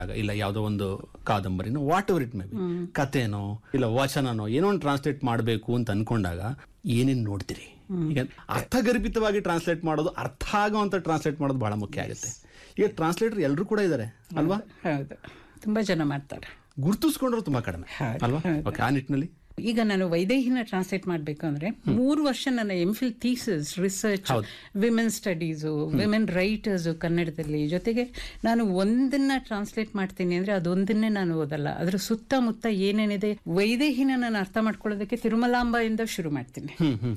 ಇಲ್ಲ ಯಾವುದೋ ಒಂದು ಕಾದಂಬರಿನೋ what ever it may be, ಕಥೆನೋ ಇಲ್ಲ ವಚನನೋ ಏನೋ ಒಂದು ಟ್ರಾನ್ಸ್ಲೇಟ್ ಮಾಡಬೇಕು ಅಂತ ಅನ್ಕೊಂಡಾಗ ಏನೇನು ನೋಡ್ತೀರಿ? ಈಗ ಅರ್ಥಗರ್ಭಿತವಾಗಿ ಟ್ರಾನ್ಸ್ಲೇಟ್ ಮಾಡೋದು, ಅರ್ಥ ಆಗೋವಂಥ ಟ್ರಾನ್ಸ್ಲೇಟ್ ಮಾಡೋದು ಬಹಳ ಮುಖ್ಯ ಆಗುತ್ತೆ. ಈಗ ಟ್ರಾನ್ಸ್ಲೇಟರ್ ಎಲ್ಲರೂ ಕೂಡ ಇದ್ದಾರೆ ಅಲ್ವಾ? ಹೌದು, ತುಂಬಾ ಜನ ಮಾಡ್ತಾರೆ. ಗುರುತಿಸ್ಕೊಂಡ್ರು ತುಂಬಾ ಕಡಿಮೆ ಅಲ್ವಾ? ಓಕೆ, ಆ ನಿಟ್ಟಿನಲ್ಲಿ ಈಗ ನಾನು ವೈದೇಹಿನ ಟ್ರಾನ್ಸ್ಲೇಟ್ ಮಾಡಬೇಕು ಅಂದ್ರೆ 3 ವರ್ಷ ನನ್ನ MPhil thesis research, women studies, women writers ಕನ್ನಡದಲ್ಲಿ, ಜೊತೆಗೆ ನಾನು ಒಂದನ್ನ ಟ್ರಾನ್ಸ್ಲೇಟ್ ಮಾಡ್ತೀನಿ ಅಂದ್ರೆ ಅದೊಂದನ್ನೇ ನಾನು ಓದಲ್ಲ, ಅದ್ರ ಸುತ್ತಮುತ್ತ ಏನೇನಿದೆ ವೈದೇಹಿನ ನಾನು ಅರ್ಥ ಮಾಡ್ಕೊಳ್ಳೋದಕ್ಕೆ ತಿರುಮಲಾಂಬೆಯಿಂದ ಶುರು ಮಾಡ್ತೀನಿ.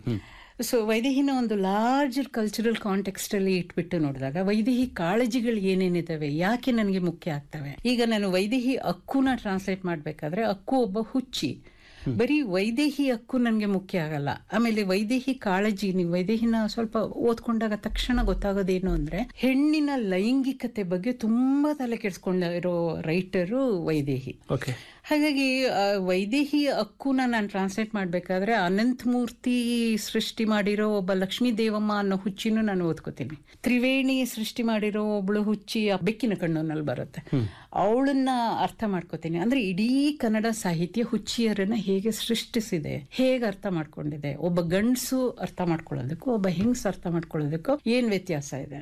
ಸೊ ವೈದೇಹಿನ ಒಂದು ಲಾರ್ಜರ್ ಕಲ್ಚರಲ್ ಕಾಂಟೆಕ್ಸ್ಟ್ ಅಲ್ಲಿ ಇಟ್ಬಿಟ್ಟು ನೋಡಿದಾಗ ವೈದೇಹಿ ಕಾಳಜಿಗಳು ಏನೇನಿದಾವೆ, ಯಾಕೆ ನನಗೆ ಮುಖ್ಯ ಆಗ್ತವೆ. ಈಗ ನಾನು ವೈದೇಹಿ ಅಕ್ಕುನ ಟ್ರಾನ್ಸ್ಲೇಟ್ ಮಾಡ್ಬೇಕಾದ್ರೆ ಅಕ್ಕು ಒಬ್ಬ ಹುಚ್ಚಿ, ಬರೀ ವೈದೇಹಿ ಹಕ್ಕು ನನಗೆ ಮುಖ್ಯ ಆಗಲ್ಲ. ಆಮೇಲೆ ವೈದೇಹಿ ಕಾಳಜಿ, ನೀವು ವೈದೇಹಿನ ಸ್ವಲ್ಪ ಓದ್ಕೊಂಡಾಗ ತಕ್ಷಣ ಗೊತ್ತಾಗೋದೇನು ಅಂದ್ರೆ ಹೆಣ್ಣಿನ ಲೈಂಗಿಕತೆ ಬಗ್ಗೆ ತುಂಬಾ ತಲೆ ಕೆಡಿಸ್ಕೊಂಡಿರೋ ರೈಟರು ವೈದೇಹಿ. ಹಾಗಾಗಿ ವೈದೇಹಿ ಹಕ್ಕುನ ನಾನು ಟ್ರಾನ್ಸ್ಲೇಟ್ ಮಾಡ್ಬೇಕಾದ್ರೆ ಅನಂತ ಮೂರ್ತಿ ಸೃಷ್ಟಿ ಮಾಡಿರೋ ಒಬ್ಬ ಲಕ್ಷ್ಮೀ ದೇವಮ್ಮ ಅನ್ನೋ ಹುಚ್ಚಿನೂ ನಾನು ಓದ್ಕೋತೀನಿ. ತ್ರಿವೇಣಿ ಸೃಷ್ಟಿ ಮಾಡಿರೋ ಒಬ್ಳು ಹುಚ್ಚಿ ಬೆಕ್ಕಿನ ಕಣ್ಣಲ್ಲಿ ಬರುತ್ತೆ, ಅವಳನ್ನ ಅರ್ಥ ಮಾಡ್ಕೋತೀನಿ. ಅಂದ್ರೆ ಇಡೀ ಕನ್ನಡ ಸಾಹಿತ್ಯ ಹುಚ್ಚಿಯರನ್ನ ಹೇಗೆ ಸೃಷ್ಟಿಸಿದೆ, ಹೇಗೆ ಅರ್ಥ ಮಾಡ್ಕೊಂಡಿದೆ, ಒಬ್ಬ ಗಂಡಸು ಅರ್ಥ ಮಾಡ್ಕೊಳ್ಳೋದಕ್ಕೂ ಒಬ್ಬ ಹೆಂಗಸು ಅರ್ಥ ಮಾಡ್ಕೊಳ್ಳೋದಕ್ಕೂ ಏನ್ ವ್ಯತ್ಯಾಸ ಇದೆ.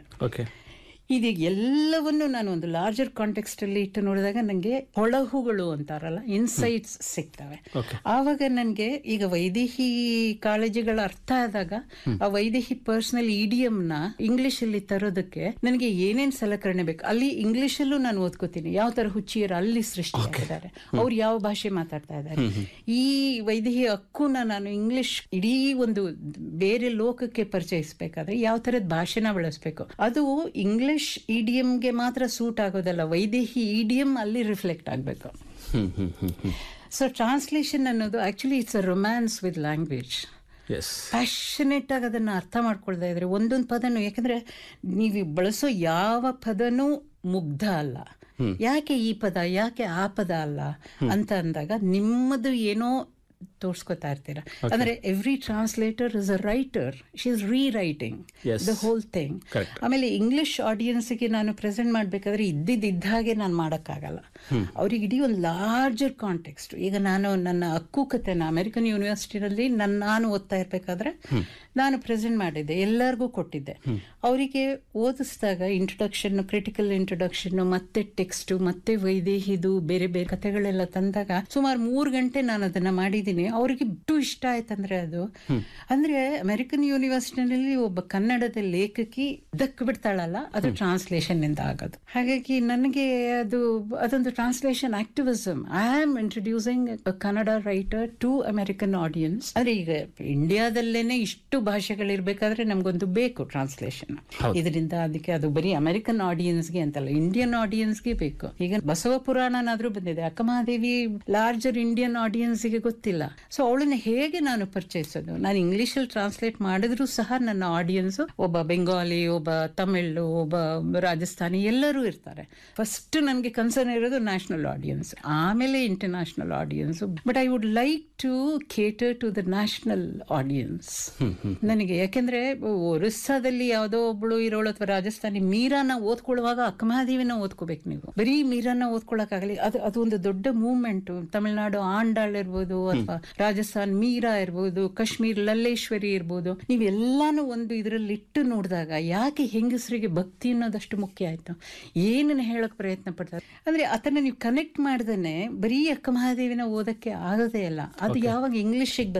ಇದೀಗ ಎಲ್ಲವನ್ನು ನಾನು ಒಂದು ಲಾರ್ಜರ್ ಕಾಂಟೆಕ್ಸ್ಟ್ ಅಲ್ಲಿ ಇಟ್ಟು ನೋಡಿದಾಗ ನನಗೆ ಹೊಳಹುಗಳು ಅಂತಾರಲ್ಲ, ಇನ್ಸೈಟ್ಸ್ ಸಿಗ್ತವೆ. ಆವಾಗ ನನಗೆ ಈಗ ವೈದೇಹಿ ಕಾಳಜಿಗಳ ಅರ್ಥ ಆದಾಗ ಆ ವೈದೇಹಿ ಪರ್ಸನಲ್ ಇಡಿಯಂನ ಇಂಗ್ಲಿಷ್ ಅಲ್ಲಿ ತರೋದಕ್ಕೆ ನನಗೆ ಏನೇನ್ ಸಲಕರಣೆ ಬೇಕು, ಅಲ್ಲಿ ಇಂಗ್ಲಿಷ್ ಅಲ್ಲೂ ನಾನು ಓದ್ಕೋತೀನಿ ಯಾವ ತರ ಹುಚ್ಚಿಯರು ಅಲ್ಲಿ ಸೃಷ್ಟಿಯಾಗಿದ್ದಾರೆ, ಅವ್ರು ಯಾವ ಭಾಷೆ ಮಾತಾಡ್ತಾ ಇದ್ದಾರೆ. ಈ ವೈದೇಹಿ ಹಕ್ಕುನ ನಾನು ಇಂಗ್ಲಿಷ್ ಇಡೀ ಒಂದು ಬೇರೆ ಲೋಕಕ್ಕೆ ಪರಿಚಯಿಸಬೇಕಾದ್ರೆ ಯಾವ ತರದ ಭಾಷೆನ ಬಳಸಬೇಕು, ಅದು ಇಂಗ್ಲಿಷ್ ಇಡಿಯಂಗೆ ಮಾತ್ರ ಸೂಟ್ ಆಗೋದಲ್ಲ, ವೈದೇಹಿ ಇಡಿಯಂ ಅಲ್ಲಿ ರಿಫ್ಲೆಕ್ಟ್ ಆಗಬೇಕು. ಸೊ ಟ್ರಾನ್ಸ್ಲೇಷನ್ ಅನ್ನೋದು actually it's a romance with language. Passionate ಆಗಿ ಅದನ್ನ ಅರ್ಥ ಮಾಡ್ಕೊಳ್ತಾ ಇದ್ರೆ ಒಂದೊಂದು ಪದನು, ಯಾಕಂದ್ರೆ ನೀವು ಬಳಸೋ ಯಾವ ಪದನೂ ಮುಗ್ಧ ಅಲ್ಲ. ಯಾಕೆ ಈ ಪದ, ಯಾಕೆ ಆ ಪದ ಅಲ್ಲ ಅಂತ ಅಂದಾಗ ನಿಮ್ಮದು ಏನೋ ತೋರ್ಸ್ಕೊತಾ ಇರ್ತೀರ. ಅಂದ್ರೆ every translator is a writer, she is ರೀರೈಟಿಂಗ್ the whole thing. ಆಮೇಲೆ ಇಂಗ್ಲಿಷ್ ಆಡಿಯನ್ಸ್ಗೆ ನಾನು ಪ್ರೆಸೆಂಟ್ ಮಾಡ್ಬೇಕಾದ್ರೆ ಇದ್ದಿದ್ದ ಹಾಗೆ ನಾನು ಮಾಡೋಕ್ಕಾಗಲ್ಲ, ಅವ್ರಿಗೆ ಇಡೀ ಒಂದು ಲಾರ್ಜರ್ ಕಾಂಟೆಕ್ಸ್ಟ್. ಈಗ ನಾನು ನನ್ನ ಹಕ್ಕು ಕಥೆನ ಅಮೆರಿಕನ್ ಯೂನಿವರ್ಸಿಟಿನಲ್ಲಿ ನಾನು ಓದ್ತಾ ಇರ್ಬೇಕಾದ್ರೆ ನಾನು ಪ್ರೆಸೆಂಟ್ ಮಾಡಿದ್ದೆ, ಎಲ್ಲರಿಗೂ ಕೊಟ್ಟಿದ್ದೆ. ಅವರಿಗೆ ಓದಿಸಿದಾಗ ಇಂಟ್ರೊಡಕ್ಷನ್, ಕ್ರಿಟಿಕಲ್ ಇಂಟ್ರೊಡಕ್ಷನ್, ಮತ್ತೆ ಟೆಕ್ಸ್ಟ್, ಮತ್ತೆ ವೈದೇಹಿದು ಬೇರೆ ಬೇರೆ ಕಥೆಗಳೆಲ್ಲ ತಂದಾಗ ಸುಮಾರು 3 ಗಂಟೆ ನಾನು ಅದನ್ನ ಮಾಡಿದ್ದೀನಿ. ಅವ್ರಿಗೆ ಬಿಟ್ಟು ಇಷ್ಟ ಆಯ್ತಂದ್ರೆ ಅದು ಅಂದ್ರೆ ಅಮೆರಿಕನ್ ಯೂನಿವರ್ಸಿಟಿನಲ್ಲಿ ಒಬ್ಬ ಕನ್ನಡದ ಲೇಖಕಿ ದಕ್ ಬಿಡ್ತಾಳಲ್ಲ, ಅದು ಟ್ರಾನ್ಸ್ಲೇಷನ್ ಇಂದ ಆಗೋದು. ಹಾಗಾಗಿ ನನಗೆ ಅದೊಂದು translation activism. I am introducing Kannada writer to American audience. ಅಂದ್ರೆ ಈಗ ಇಂಡಿಯಾದಲ್ಲೇನೆ ಇಷ್ಟು ಭಾಷೆಗಳಿರ್ಬೇಕಾದ್ರೆ ನಮ್ಗೊಂದು ಬೇಕು ಟ್ರಾನ್ಸ್ಲೇಷನ್. ಇದರಿಂದ ಅದಕ್ಕೆ ಅದು ಬರೀ ಅಮೆರಿಕನ್ ಆಡಿಯನ್ಸ್ಗೆ ಅಂತಲ್ಲ, ಇಂಡಿಯನ್ ಆಡಿಯನ್ಸ್ಗೆ ಬೇಕು. ಈಗ ಬಸವ ಪುರಾಣನಾದ್ರೂ ಬಂದಿದೆ, ಅಕ್ಕಮಹಾದೇವಿ ಲಾರ್ಜರ್ ಇಂಡಿಯನ್ ಆಡಿಯನ್ಸ್ಗೆ ಗೊತ್ತಿಲ್ಲ. ಸೊ ಅವಳನ್ನ ಹೇಗೆ ನಾನು ಪರಿಚಯಿಸೋದು? ನಾನು ಇಂಗ್ಲಿಷಲ್ಲಿ ಟ್ರಾನ್ಸ್ಲೇಟ್ ಮಾಡಿದ್ರು ಸಹ ನನ್ನ ಆಡಿಯನ್ಸ್ ಒಬ್ಬ ಬೆಂಗಾಲಿ, ಒಬ್ಬ ತಮಿಳ್, ಒಬ್ಬ ರಾಜಸ್ಥಾನಿ ಎಲ್ಲರೂ ಇರ್ತಾರೆ. ಫಸ್ಟ್ ನನಗೆ ಕನ್ಸರ್ನ್ ಇರೋದು ನ್ಯಾಷನಲ್ ಆಡಿಯನ್ಸ್, ಆಮೇಲೆ international audience. But I would like to cater to the national audience ನನಗೆ. ಯಾಕೆಂದ್ರೆ ಒರಿಸ್ಸಾದಲ್ಲಿ ಯಾವುದೋ ಒಬ್ಳು ಇರೋಳು ಅಥವಾ ರಾಜಸ್ಥಾನಿ ಮೀರಾನ ಓದ್ಕೊಳ್ಳುವಾಗ ಅಕ್ಕಮಹಾದೇವಿನ ಓದ್ಕೋಬೇಕು ನೀವು. ಬರೀ ಮೀರಾನ ಓದ್ಕೊಳಕ್ಕಾಗಲಿ, ಅದು ಒಂದು ದೊಡ್ಡ ಮೂವ್ಮೆಂಟ್. ತಮಿಳ್ನಾಡು ಆಂಡಾಳ್ ಇರ್ಬೋದು, ಅಥವಾ ರಾಜಸ್ಥಾನ್ ಮೀರಾ ಇರ್ಬೋದು, ಕಾಶ್ಮೀರ್ ಲಲ್ಲೇಶ್ವರಿ ಇರ್ಬೋದು, ನೀವೆಲ್ಲಾನು ಒಂದು ಇದರಲ್ಲಿ ಇಟ್ಟು ನೋಡಿದಾಗ ಯಾಕೆ ಹೆಂಗಸರಿಗೆ ಭಕ್ತಿ ಅನ್ನೋದಷ್ಟು ಮುಖ್ಯ ಆಯ್ತು, ಏನನ್ನ ಹೇಳಕ್ ಪ್ರಯತ್ನ ಪಡ್ತಾರೆ ಅಂದ್ರೆ ಅದನ್ನ ನೀವು ಕನೆಕ್ಟ್ ಮಾಡ್ದೇನೆ ಬರೀ ಅಕ್ಕಮಹಾದೇವಿನ ಓದಕ್ಕೆ ಆಗೋದೇ ಇಲ್ಲ. ಅದು ಯಾವಾಗ ಇಂಗ್ಲಿಷ್ಗೆ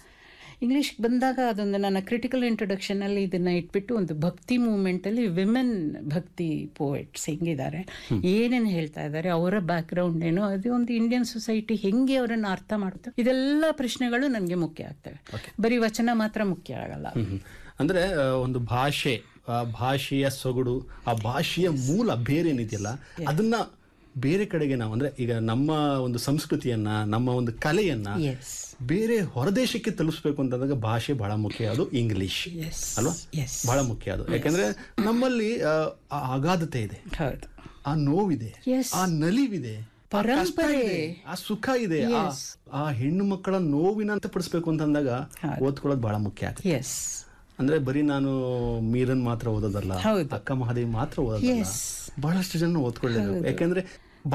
ಬಂದಾಗ ಅದೊಂದು ನನ್ನ ಕ್ರಿಟಿಕಲ್ ಇಂಟ್ರೊಡಕ್ಷನ್ ಅಲ್ಲಿ ಇದನ್ನ ಇಟ್ಬಿಟ್ಟು ಒಂದು ಭಕ್ತಿ ಮೂವ್ಮೆಂಟ್ ಅಲ್ಲಿ ವಿಮೆನ್ ಭಕ್ತಿ ಪೋಯೆಟ್ಸ್ ಹೆಂಗಿದ್ದಾರೆ, ಏನೇನು ಹೇಳ್ತಾ ಇದ್ದಾರೆ, ಅವರ ಬ್ಯಾಕ್ ಗ್ರೌಂಡ್ ಏನು, ಅದು ಒಂದು ಇಂಡಿಯನ್ ಸೊಸೈಟಿ ಹೆಂಗೆ ಅವರನ್ನ ಅರ್ಥ ಮಾಡುತ್ತೆ, ಇದೆಲ್ಲ ಪ್ರಶ್ನೆಗಳು ನನಗೆ ಮುಖ್ಯ ಆಗ್ತವೆ. ಬರೀ ವಚನ ಮಾತ್ರ ಮುಖ್ಯ ಆಗಲ್ಲ. ಅಂದ್ರೆ ಒಂದು ಭಾಷೆ, ಆ ಭಾಷೆಯ ಸೊಗಡು, ಆ ಭಾಷೆಯ ಮೂಲ ಬೇರೆ ಏನಿದೆಯಲ್ಲ ಅದನ್ನ ಬೇರೆ ಕಡೆಗೆ ನಾವು, ಅಂದ್ರೆ ಈಗ ನಮ್ಮ ಒಂದು ಸಂಸ್ಕೃತಿಯನ್ನ, ನಮ್ಮ ಒಂದು ಕಲೆಯನ್ನ ಬೇರೆ ಹೊರದೇಶಕ್ಕೆ ತಲುಪಿಸ್ಬೇಕು ಅಂತಂದಾಗ ಭಾಷೆ ಬಹಳ ಮುಖ್ಯ. ಅದು ಇಂಗ್ಲಿಷ್ ಅಲ್ವಾ, ಬಹಳ ಮುಖ್ಯ ಅದು. ಯಾಕಂದ್ರೆ ನಮ್ಮಲ್ಲಿ ಆ ಅಗಾಧತೆ ಇದೆ, ಆ ನೋವಿದೆ, ಆ ನಲಿವಿದೆ, ಪರಂಪರೆ, ಆ ಸುಖ ಇದೆ. ಆ ಹೆಣ್ಣು ಮಕ್ಕಳ ನೋವಿನ ಅಂತ ಪಡಿಸ್ಬೇಕು ಅಂತಂದಾಗ ಓದ್ಕೊಳ್ಳೋದು ಬಹಳ ಮುಖ್ಯ ಆಗುತ್ತೆ. ಅಂದ್ರೆ ಬರೀ ನಾನು ಮೀರನ್ ಮಾತ್ರ ಓದೋದಲ್ಲ, ಅಕ್ಕ ಮಹಾದೇವಿ ಮಾತ್ರ ಓದೋದಲ್ಲ, ಬಹಳಷ್ಟು ಜನ ಓದ್ಕೊಳ್ಳೇಬೇಕು. ಯಾಕಂದ್ರೆ